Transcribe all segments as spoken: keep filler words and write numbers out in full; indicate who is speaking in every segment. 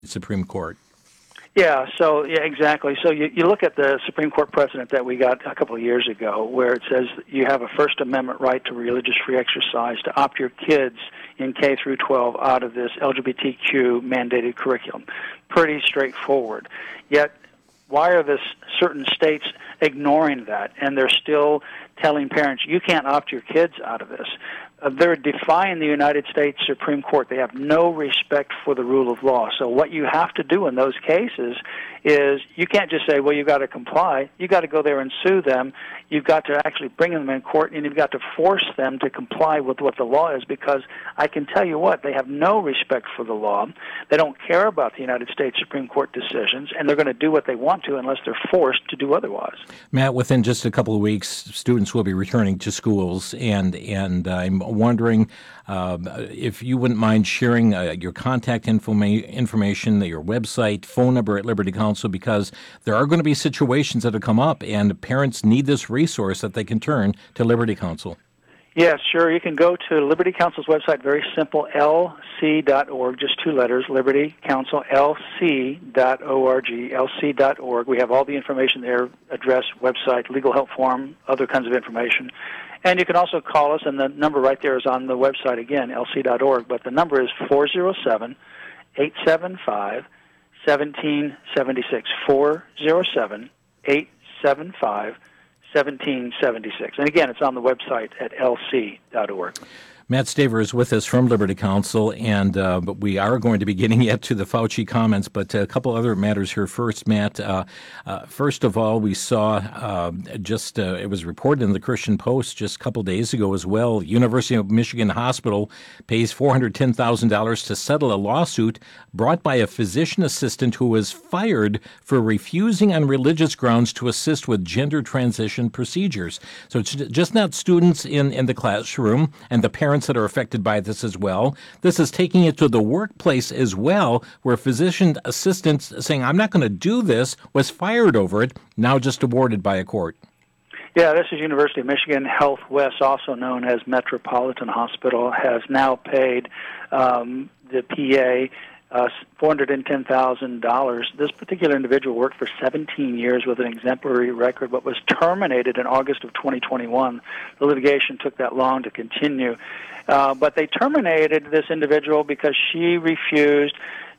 Speaker 1: Supreme Court.
Speaker 2: Yeah, so yeah, exactly. So you, you look at the Supreme Court precedent that we got a couple of years ago, where it says you have a First Amendment right to religious free exercise to opt your kids in K through twelve out of this L G B T Q mandated curriculum. Pretty straightforward. Yet, why are this certain states ignoring that, and they're still telling parents, you can't opt your kids out of this? Uh, they're defying the United States Supreme Court. They have no respect for the rule of law. So what you have to do in those cases is you can't just say, well, you've got to comply. You've got to go there and sue them. You've got to actually bring them in court, and you've got to force them to comply with what the law is, because I can tell you what, they have no respect for the law. They don't care about the United States Supreme Court decisions, and they're going to do what they want to unless they're forced to do otherwise.
Speaker 1: Matt, within just a couple of weeks, students will be returning to schools, and, and I'm wondering uh, if you wouldn't mind sharing uh, your contact informa- information, your website, phone number at Liberty Counsel, because there are going to be situations that have come up, and parents need this resource that they can turn to Liberty Counsel.
Speaker 2: Yes, sure. You can go to Liberty Counsel's website, very simple, L C dot org, just two letters, Liberty Counsel, L C dot org, L C dot org. We have all the information there, address, website, legal help form, other kinds of information. And you can also call us, and the number right there is on the website again, L C dot org, but the number is four oh seven, eight seven five, one seven seven six, four oh seven, eight seven five, one seven seven six. And again, it's on the website at L C dot org.
Speaker 1: Matt Staver is with us from Liberty Counsel, and uh, but we are going to be getting yet to the Fauci comments, but a couple other matters here first, Matt. Uh, uh, first of all, we saw uh, just, uh, it was reported in the Christian Post just a couple days ago as well, University of Michigan Hospital pays four hundred ten thousand dollars to settle a lawsuit brought by a physician assistant who was fired for refusing on religious grounds to assist with gender transition procedures. So it's just not students in, in the classroom and the parents that are affected by this as well. This is taking it to the workplace as well, where physician assistants saying, I'm not going to do this, was fired over it, now just awarded by a court.
Speaker 2: Yeah, this is University of Michigan Health West, also known as Metropolitan Hospital, has now paid um, the P A uh, four hundred ten thousand dollars. This particular individual worked for seventeen years with an exemplary record, but was terminated in August of twenty twenty-one. The litigation took that long to continue. Uh, but they terminated this individual because she refused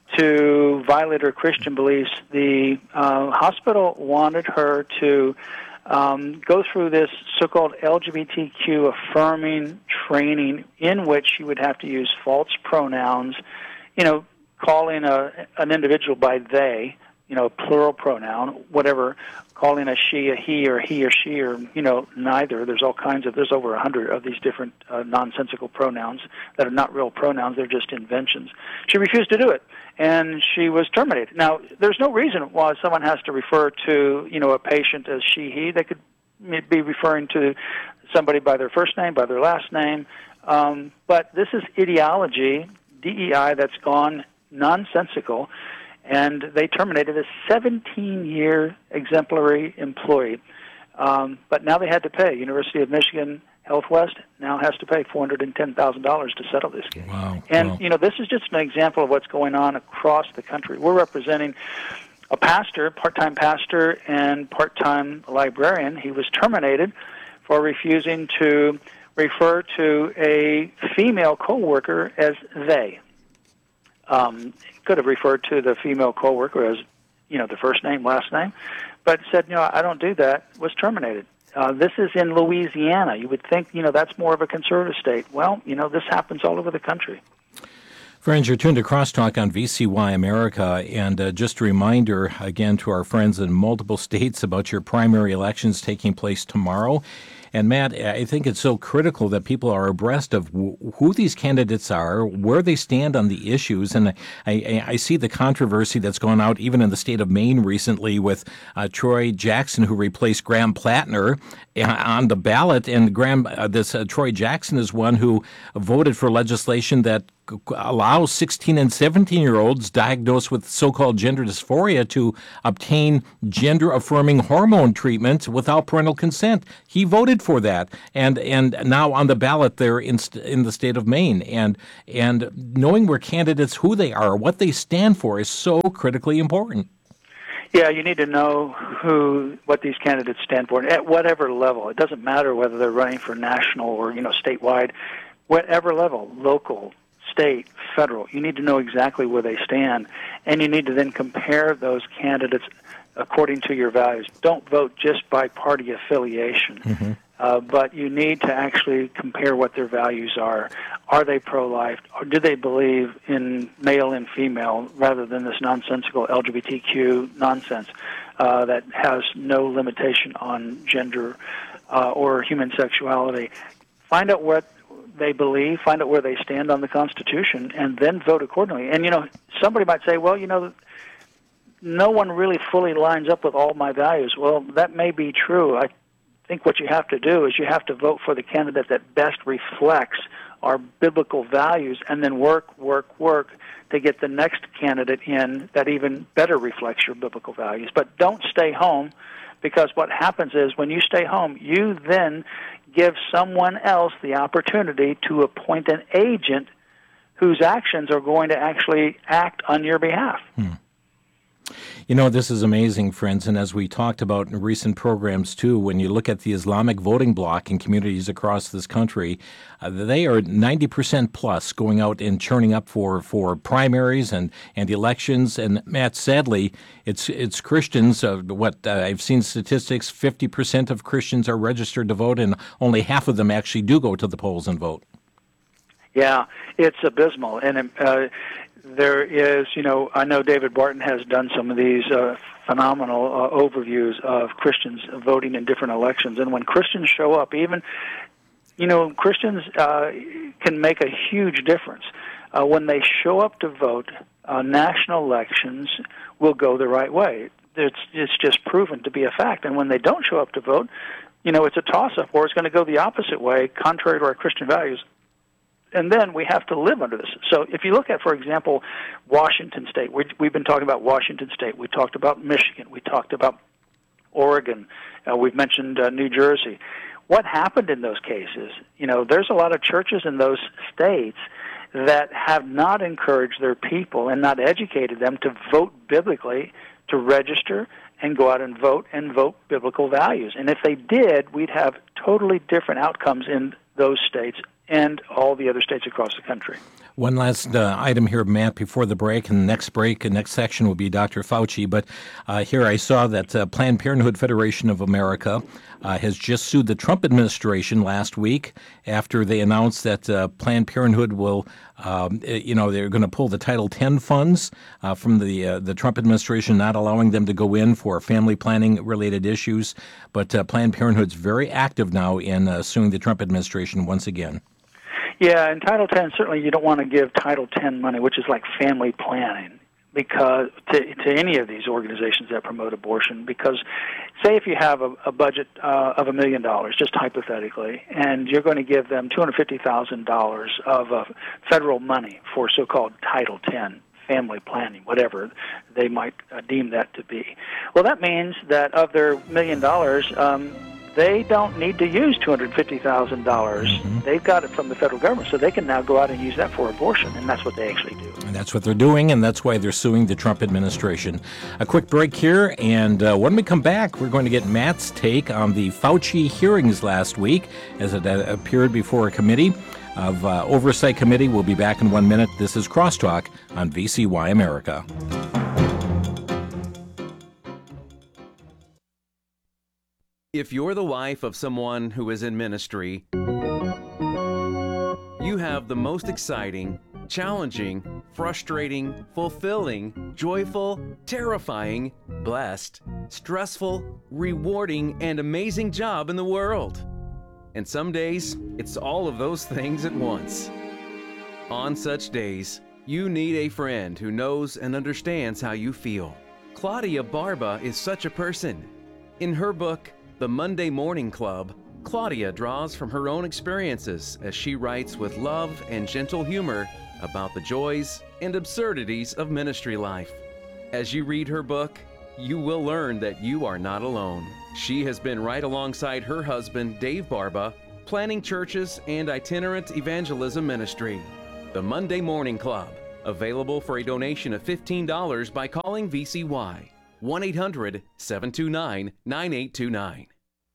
Speaker 2: to violate her Christian beliefs. The uh, hospital wanted her to um, go through this so-called L G B T Q affirming training in which she would have to use false pronouns, you know, calling a, an individual by they, you know, plural pronoun, whatever, calling a she, a he, or he or she, or, you know, neither. There's all kinds of, there's over a hundred of these different uh, nonsensical pronouns that are not real pronouns, they're just inventions. She refused to do it, and she was terminated. Now, there's no reason why someone has to refer to, you know, a patient as she, he. They could be referring to somebody by their first name, by their last name, um, but this is ideology, D E I, that's gone nonsensical, and they terminated a seventeen-year exemplary employee. Um, but now they had to pay. University of Michigan Health West now has to pay four hundred ten thousand dollars to settle this case.
Speaker 1: Wow.
Speaker 2: And,
Speaker 1: wow.
Speaker 2: you know, this is just an example of what's going on across the country. We're representing a pastor, part-time pastor and part-time librarian. He was terminated for refusing to refer to a female coworker as they. Um, could have referred to the female coworker as, you know, the first name, last name, but said, you know, I don't do that, was terminated. Uh, this is in Louisiana. You would think, you know, that's more of a conservative state. Well, you know, this happens all over the country.
Speaker 1: Friends, you're tuned to Crosstalk on V C Y America, and uh, just a reminder again to our friends in multiple states about your primary elections taking place tomorrow. And Matt, I think it's so critical that people are abreast of w- who these candidates are, where they stand on the issues. And I, I, I see the controversy that's gone out even in the state of Maine recently with uh, Troy Jackson, who replaced Graham Plattner on the ballot. And Graham, uh, this uh, Troy Jackson is one who voted for legislation that c- allow sixteen and seventeen-year-olds diagnosed with so-called gender dysphoria to obtain gender-affirming hormone treatment without parental consent. He voted for that, and and now on the ballot there in st- in the state of Maine. And and knowing where candidates, who they are, what they stand for, is so critically important.
Speaker 2: Yeah, you need to know who, what these candidates stand for at whatever level. It doesn't matter whether they're running for national or, you know, statewide, whatever level, local, state, federal. You need to know exactly where they stand, and you need to then compare those candidates according to your values. Don't vote just by party affiliation, mm-hmm. uh, but you need to actually compare what their values are. Are they pro-life? Or do they believe in male and female rather than this nonsensical L G B T Q nonsense uh, that has no limitation on gender uh, or human sexuality? Find out what they believe, find out where they stand on the Constitution, and then vote accordingly. And, you know, somebody might say, well, you know, no one really fully lines up with all my values. Well, that may be true. I think what you have to do is you have to vote for the candidate that best reflects our biblical values, and then work, work, work to get the next candidate in that even better reflects your biblical values. But don't stay home, because what happens is when you stay home, you then give someone else the opportunity to appoint an agent whose actions are going to actually act on your behalf.
Speaker 1: Hmm. You know, this is amazing, friends, and as we talked about in recent programs, too, when you look at the Islamic voting bloc in communities across this country, uh, they are ninety percent plus going out and churning up for, for primaries and, and elections. And, Matt, sadly, it's it's Christians. Uh, what uh, I've seen statistics, fifty percent of Christians are registered to vote, and only half of them actually do go to the polls and vote.
Speaker 2: Yeah, it's abysmal. And uh, there is, you know, I know David Barton has done some of these uh, phenomenal uh, overviews of Christians voting in different elections. And when Christians show up, even, you know, Christians uh, can make a huge difference. Uh, when they show up to vote, uh, national elections will go the right way. It's, it's just proven to be a fact. And when they don't show up to vote, you know, it's a toss-up, or it's going to go the opposite way, contrary to our Christian values. And then we have to live under this. So if you look at, for example, Washington State, we, we've been talking about Washington State. We talked about Michigan. We talked about Oregon. Uh, we've mentioned uh, New Jersey. What happened in those cases? You know, there's a lot of churches in those states that have not encouraged their people and not educated them to vote biblically, to register and go out and vote and vote biblical values. And if they did, we'd have totally different outcomes in those states and all the other states across the country.
Speaker 1: One last uh, item here, Matt, before the break, and the next break, the next section will be Doctor Fauci. But uh, here I saw that uh, Planned Parenthood Federation of America uh, has just sued the Trump administration last week after they announced that uh, Planned Parenthood will, um, you know, they're going to pull the Title ten funds uh, from the uh, the Trump administration, not allowing them to go in for family planning related issues. But uh, Planned Parenthood's very active now in uh, suing the Trump administration once again.
Speaker 2: Yeah, in Title ten, certainly you don't want to give Title ten money, which is like family planning, because to, to any of these organizations that promote abortion. Because say if you have a, a budget uh, of a million dollars, just hypothetically, and you're going to give them two hundred fifty thousand dollars of uh, federal money for so-called Title ten, family planning, whatever they might uh, deem that to be. Well, that means that of their million dollars, um, they don't need to use two hundred fifty thousand dollars. Mm-hmm. They've got it from the federal government, so they can now go out and use that for abortion, and that's what they actually do.
Speaker 1: And that's what they're doing, and that's why they're suing the Trump administration. A quick break here, and uh, when we come back, we're going to get Matt's take on the Fauci hearings last week as it uh, appeared before a committee of uh, Oversight Committee. We'll be back in one minute. This is Crosstalk on V C Y America.
Speaker 3: If you're the wife of someone who is in ministry, you have the most exciting, challenging, frustrating, fulfilling, joyful, terrifying, blessed, stressful, rewarding, and amazing job in the world. And some days, it's all of those things at once. On such days, you need a friend who knows and understands how you feel. Claudia Barba is such a person. In her book, The Monday Morning Club, Claudia draws from her own experiences as she writes with love and gentle humor about the joys and absurdities of ministry life. As you read her book, you will learn that you are not alone. She has been right alongside her husband, Dave Barba, planning churches and itinerant evangelism ministry. The Monday Morning Club, available for a donation of fifteen dollars by calling V C Y, one eight hundred, seven two nine, nine eight two nine.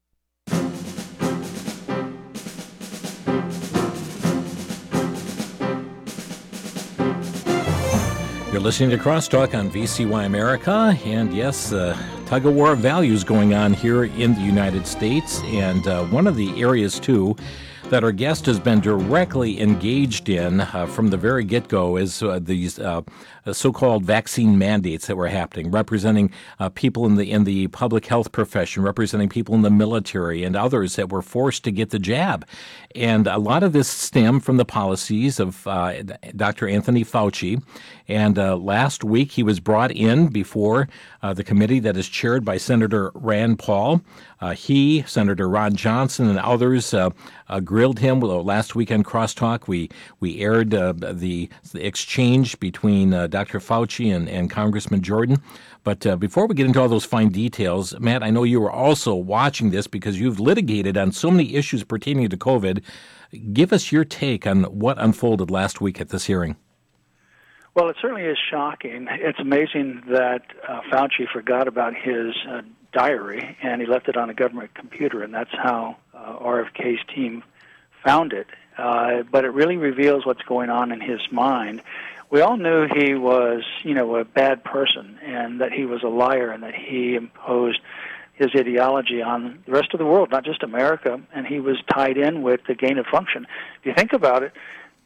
Speaker 1: You're listening to Crosstalk on V C Y America, and yes, uh, tug of war of values going on here in the United States, and uh, one of the areas, too, that our guest has been directly engaged in uh, from the very get-go is uh, these uh, so-called vaccine mandates that were happening, representing uh, people in the in the public health profession, representing people in the military and others that were forced to get the jab. And a lot of this stemmed from the policies of uh, Doctor Anthony Fauci. And uh, last week he was brought in before uh, the committee that is chaired by Senator Rand Paul. Uh, he, Senator Ron Johnson, and others uh, uh, grilled him. Well, last week on Crosstalk, we we aired uh, the, the exchange between uh, Doctor Fauci and, and Congressman Jordan. But uh, before we get into all those fine details, Matt, I know you were also watching this because you've litigated on so many issues pertaining to COVID. Give us your take on what unfolded last week at this hearing.
Speaker 2: Well, it certainly is shocking. It's amazing that uh, Fauci forgot about his uh, diary and he left it on a government computer, and that's how uh, R F K's team found it. Uh, but it really reveals what's going on in his mind. We all knew he was, you know, a bad person and that he was a liar and that he imposed his ideology on the rest of the world, not just America, and he was tied in with the gain of function. If you think about it,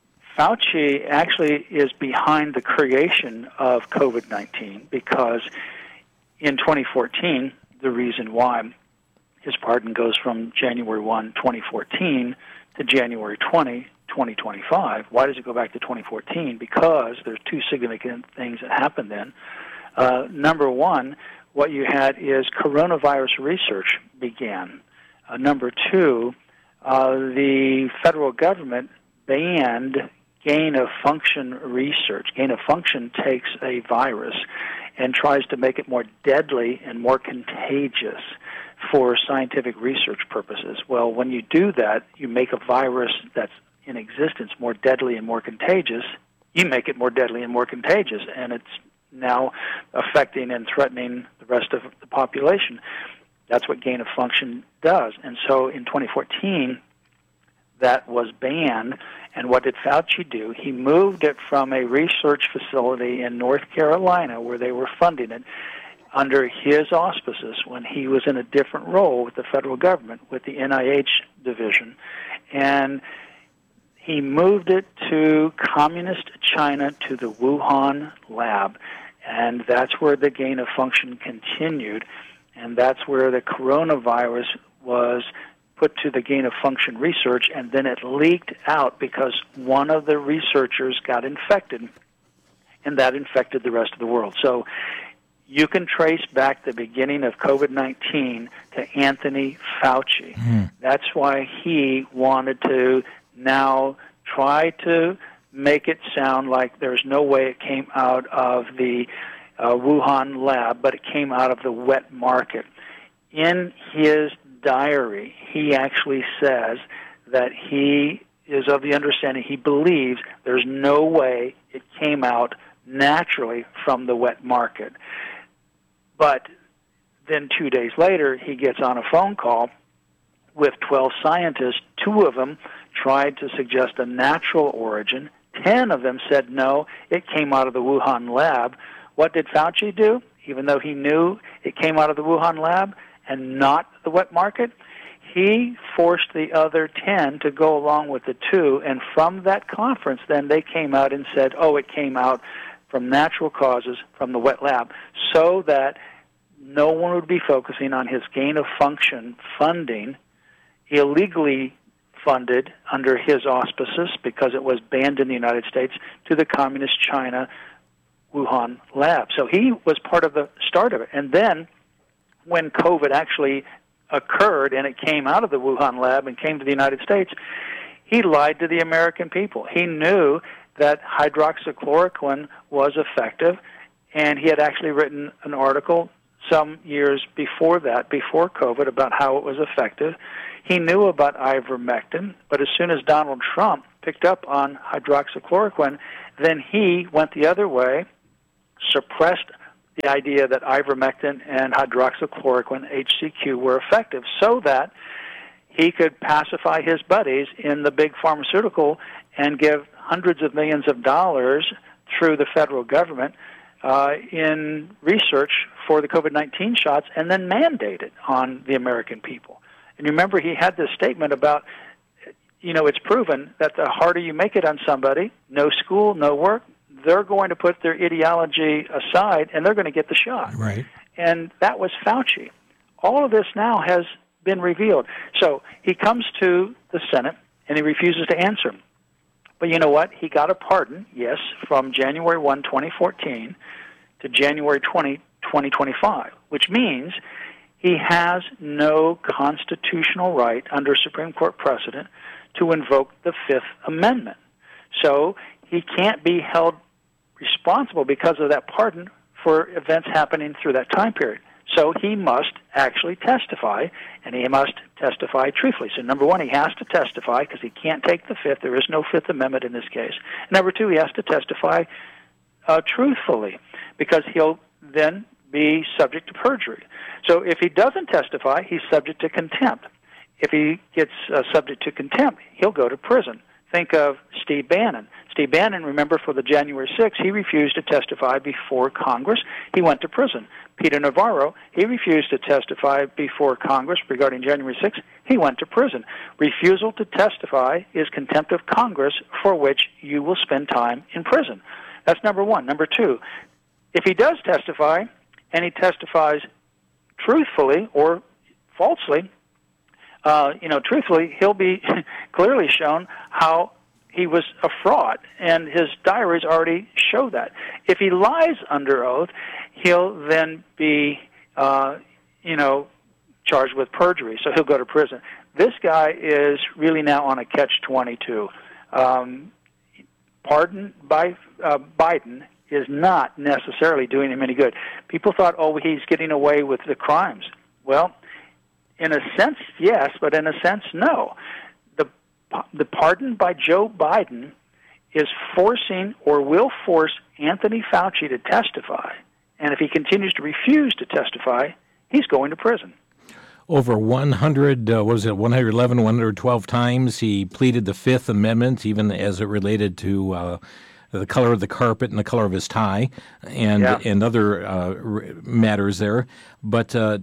Speaker 2: Fauci actually is behind the creation of COVID nineteen because in twenty fourteen, the reason why his pardon goes from January first, twenty fourteen to January twentieth, twenty twenty-five. Why does it go back to twenty fourteen? Because there's two significant things that happened then. Uh, number one, what you had is coronavirus research began. Uh, number two, uh, the federal government banned gain-of-function research. Gain-of-function takes a virus and tries to make it more deadly and more contagious for scientific research purposes. Well, when you do that, you make a virus that's in existence more deadly and more contagious. You make it more deadly and more contagious, and it's now affecting and threatening the rest of the population. That's what gain-of-function does. And so in twenty fourteen, that was banned. And what did Fauci do? He moved it from a research facility in North Carolina where they were funding it under his auspices when he was in a different role with the federal government, with the N I H division. And he moved it to communist China, to the Wuhan lab. And that's where the gain of function continued. And that's where the coronavirus was put to the gain of function research, and then it leaked out because one of the researchers got infected, and that infected the rest of the world. So you can trace back the beginning of COVID nineteen to Anthony Fauci. Mm. That's why he wanted to now try to make it sound like there's no way it came out of the uh, Wuhan lab, but it came out of the wet market. In his diary, he actually says that he is of the understanding, he believes there's no way it came out naturally from the wet market. But then two days later, he gets on a phone call with twelve scientists. Two of them tried to suggest a natural origin. Ten of them said no, it came out of the Wuhan lab. What did Fauci do? Even though he knew it came out of the Wuhan lab and not the wet market, he forced the other ten to go along with the two, and from that conference, then they came out and said, oh, it came out from natural causes from the wet lab, so that no one would be focusing on his gain-of-function funding, illegally funded under his auspices because it was banned in the United States, to the communist China Wuhan lab. So he was part of the start of it. And then when COVID actually occurred and it came out of the Wuhan lab and came to the United States, he lied to the American people. He knew that hydroxychloroquine was effective, and he had actually written an article some years before that, before COVID, about how it was effective. He knew about ivermectin, but as soon as Donald Trump picked up on hydroxychloroquine, then he went the other way, suppressed the idea that ivermectin and hydroxychloroquine, H C Q, were effective, so that he could pacify his buddies in the big pharmaceutical and give hundreds of millions of dollars through the federal government uh, in research for the COVID nineteen shots, and then mandate it on the American people. And remember, he had this statement about, you know, it's proven that the harder you make it on somebody, no school, no work, they're going to put their ideology aside and they're going to get the shot.
Speaker 1: Right.
Speaker 2: And that was Fauci. All of this now has been revealed. So he comes to the Senate and he refuses to answer. But you know what? He got a pardon, yes, from January first, twenty fourteen to January twentieth, twenty twenty-five, which means he has no constitutional right under Supreme Court precedent to invoke the Fifth Amendment. So he can't be held responsible because of that pardon for events happening through that time period. So he must actually testify, and he must testify truthfully. So number one, he has to testify because he can't take the Fifth. There is no Fifth Amendment in this case. Number two, he has to testify uh, truthfully because he'll then be subject to perjury. So if he doesn't testify, he's subject to contempt. If he gets uh, subject to contempt, he'll go to prison. Think of Steve Bannon. Steve Bannon, remember, for the January sixth, he refused to testify before Congress. He went to prison. Peter Navarro, he refused to testify before Congress regarding January sixth. He went to prison. Refusal to testify is contempt of Congress, for which you will spend time in prison. That's number one. Number two, if he does testify, and he testifies truthfully or falsely, uh, you know, truthfully, he'll be clearly shown how he was a fraud, and his diaries already show that. If he lies under oath, he'll then be, uh, you know, charged with perjury, so he'll go to prison. This guy is really now on a catch twenty-two. Um, pardon by uh, Biden is not necessarily doing him any good. People thought, oh, he's getting away with the crimes. Well, in a sense, yes, but in a sense, no. The the pardon by Joe Biden is forcing or will force Anthony Fauci to testify. And if he continues to refuse to testify, he's going to prison.
Speaker 1: Over one hundred, uh, what was it, one hundred eleven, one hundred twelve times he pleaded the Fifth Amendment, even as it related to uh, the color of the carpet and the color of his tie, and
Speaker 2: Yeah.
Speaker 1: and other uh, r- matters there. But uh,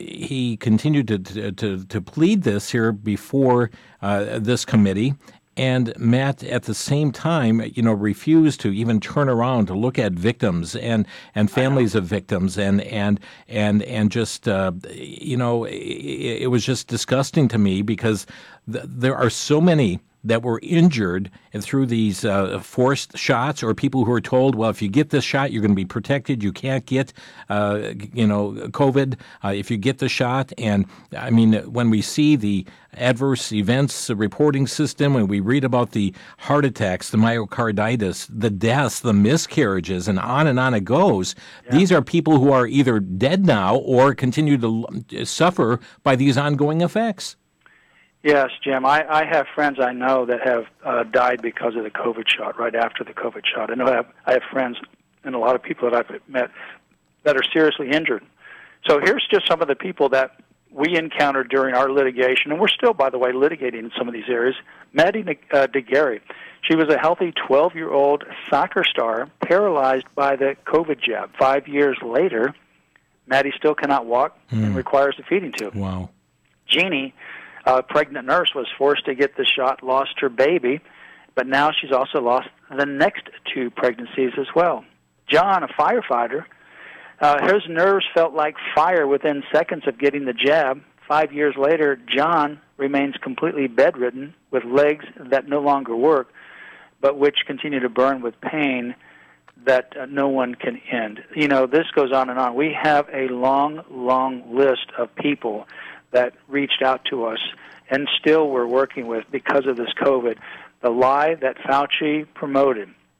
Speaker 1: he continued to, to to plead this here before uh, this committee. And Matt, at the same time, you know, refused to even turn around to look at victims and, and families of victims, and and and and just uh, you know, it, it was just disgusting to me because th- there are so many that were injured through these uh, forced shots, or people who are told, well, if you get this shot, you're going to be protected. You can't get, uh, you know, COVID uh, if you get the shot. And I mean, when we see the adverse events reporting system, when we read about the heart attacks, the myocarditis, the deaths, the miscarriages, and on and on it goes, yeah. These are people who are either dead now or continue to suffer by these ongoing effects.
Speaker 2: Yes, Jim. I, I have friends I know that have uh, died because of the COVID shot, right after the COVID shot. I know I have, I have friends and a lot of people that I've met that are seriously injured. So here's just some of the people that we encountered during our litigation, and we're still, by the way, litigating in some of these areas. Maddie uh, DeGarry, she was a healthy twelve-year-old soccer star paralyzed by the COVID jab. Five years later, Maddie still cannot walk mm. and requires a feeding tube.
Speaker 1: Wow.
Speaker 2: Jeannie, a pregnant nurse, was forced to get the shot, lost her baby, but now she's also lost the next two pregnancies as well. John, a firefighter, uh, his nerves felt like fire within seconds of getting the jab. Five years later, John remains completely bedridden with legs that no longer work, but which continue to burn with pain that uh, no one can end. You know, this goes on and on. We have a long, long list of people that reached out to us and still we're working with because of this COVID. The lie that Fauci promoted,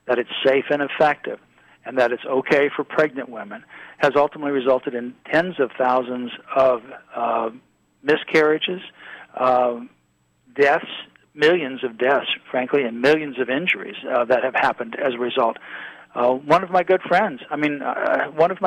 Speaker 2: that it's safe and effective, and that it's okay for pregnant women, has ultimately resulted in tens of thousands of uh, miscarriages, uh, deaths, millions of deaths, frankly, and millions of injuries uh, that have happened as a result. Uh, one of my good friends, I mean, uh, one of my